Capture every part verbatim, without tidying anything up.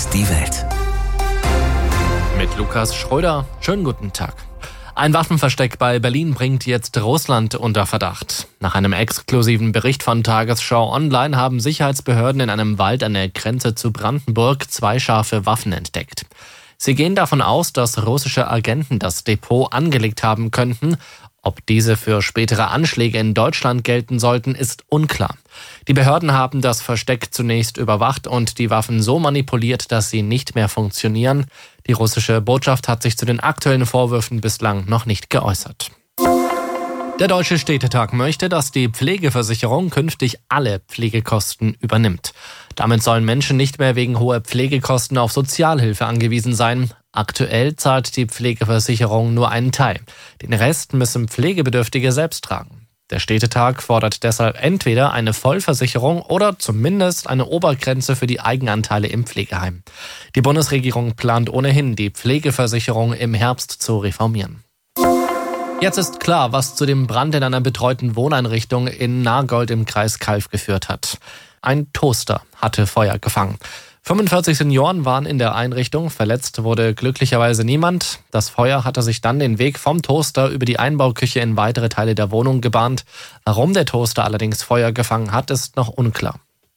ist die Welt. Mit Lukas Schröder. Schönen guten Tag. Ein Waffenversteck bei Berlin bringt jetzt Russland unter Verdacht. Nach einem exklusiven Bericht von Tagesschau Online haben Sicherheitsbehörden in einem Wald an der Grenze zu Brandenburg zwei scharfe Waffen entdeckt. Sie gehen davon aus, dass russische Agenten das Depot angelegt haben könnten. Ob diese für spätere Anschläge in Deutschland gelten sollten, ist unklar. Die Behörden haben das Versteck zunächst überwacht und die Waffen so manipuliert, dass sie nicht mehr funktionieren. Die russische Botschaft hat sich zu den aktuellen Vorwürfen bislang noch nicht geäußert. Der Deutsche Städtetag möchte, dass die Pflegeversicherung künftig alle Pflegekosten übernimmt. Damit sollen Menschen nicht mehr wegen hoher Pflegekosten auf Sozialhilfe angewiesen sein. Aktuell zahlt die Pflegeversicherung nur einen Teil. Den Rest müssen Pflegebedürftige selbst tragen. Der Städtetag fordert deshalb entweder eine Vollversicherung oder zumindest eine Obergrenze für die Eigenanteile im Pflegeheim. Die Bundesregierung plant ohnehin, die Pflegeversicherung im Herbst zu reformieren. Jetzt ist klar, was zu dem Brand in einer betreuten Wohneinrichtung in Nagold im Kreis Calw geführt hat. Ein Toaster hatte Feuer gefangen. fünfundvierzig Senioren waren in der Einrichtung, verletzt wurde glücklicherweise niemand. Das Feuer hatte sich dann den Weg vom Toaster über die Einbauküche in weitere Teile der Wohnung gebahnt. Warum der Toaster allerdings Feuer gefangen hat, ist noch unklar.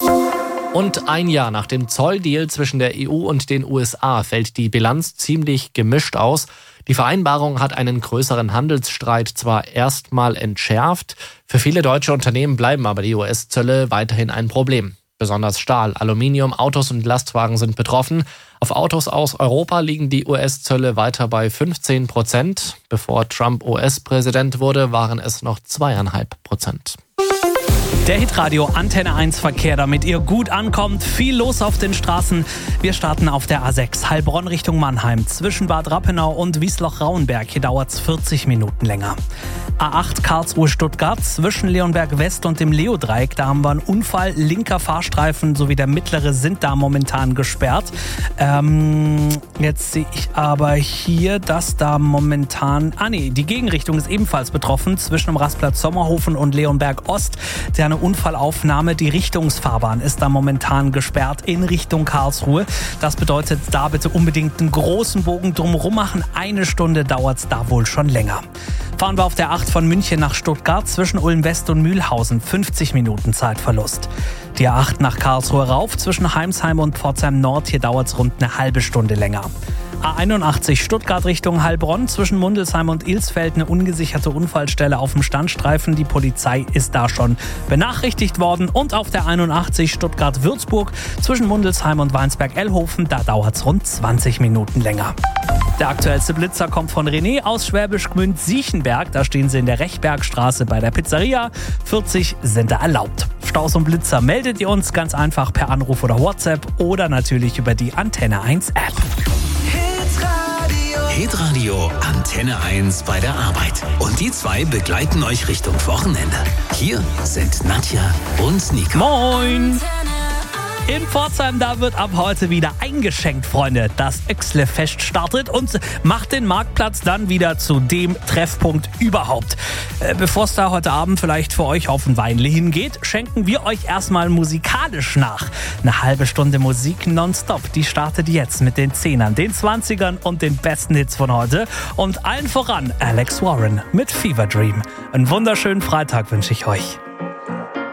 Und ein Jahr nach dem Zolldeal zwischen der E U und den U S A fällt die Bilanz ziemlich gemischt aus. Die Vereinbarung hat einen größeren Handelsstreit zwar erstmal entschärft, für viele deutsche Unternehmen bleiben aber die U S-Zölle weiterhin ein Problem. Besonders Stahl, Aluminium, Autos und Lastwagen sind betroffen. Auf Autos aus Europa liegen die U S-Zölle weiter bei fünfzehn Prozent. Bevor Trump U S-Präsident wurde, waren es noch zweieinhalb Prozent. Der Hitradio Antenne eins Verkehr, damit ihr gut ankommt. Viel los auf den Straßen. Wir starten auf der A sechs Heilbronn Richtung Mannheim. Zwischen Bad Rappenau und Wiesloch-Rauenberg. Hier dauert es vierzig Minuten länger. A acht Karlsruhe-Stuttgart zwischen Leonberg West und dem Leo-Dreieck. Da haben wir einen Unfall. Linker Fahrstreifen sowie der mittlere sind da momentan gesperrt. Ähm, jetzt sehe ich aber hier, dass da momentan... Ah nee, die Gegenrichtung ist ebenfalls betroffen. Zwischen dem Rastplatz Sommerhofen und Leonberg Ost. Der eine Unfallaufnahme. Die Richtungsfahrbahn ist da momentan gesperrt in Richtung Karlsruhe. Das bedeutet, da bitte unbedingt einen großen Bogen drumherum machen. Eine Stunde dauert es da wohl schon länger. Fahren wir auf der acht von München nach Stuttgart zwischen Ulm West und Mühlhausen. fünfzig Minuten Zeitverlust. Die A acht nach Karlsruhe rauf zwischen Heimsheim und Pforzheim Nord. Hier dauert es rund eine halbe Stunde länger. A einundachtzig Stuttgart Richtung Heilbronn zwischen Mundelsheim und Ilsfeld eine ungesicherte Unfallstelle auf dem Standstreifen. Die Polizei ist da schon benachrichtigt worden. Und auf der einundachtzig Stuttgart-Würzburg zwischen Mundelsheim und Weinsberg-Ellhofen, da dauert es rund zwanzig Minuten länger. Der aktuellste Blitzer kommt von René aus Schwäbisch Gmünd-Siechenberg. Da stehen sie in der Rechbergstraße bei der Pizzeria. vierzig sind da erlaubt. Staus und Blitzer meldet ihr uns ganz einfach per Anruf oder WhatsApp oder natürlich über die Antenne eins App. Hitradio Antenne eins bei der Arbeit. Und die zwei begleiten euch Richtung Wochenende. Hier sind Nadja und Nico. Moin! In Pforzheim, da wird ab heute wieder eingeschenkt, Freunde. Das Öxle-Fest startet und macht den Marktplatz dann wieder zu dem Treffpunkt überhaupt. Äh, Bevor es da heute Abend vielleicht für euch auf ein Weinle hingeht, schenken wir euch erstmal musikalisch nach. Eine halbe Stunde Musik nonstop, die startet jetzt mit den Zehnern, den Zwanzigern und den besten Hits von heute. Und allen voran Alex Warren mit Fever Dream. Einen wunderschönen Freitag wünsche ich euch.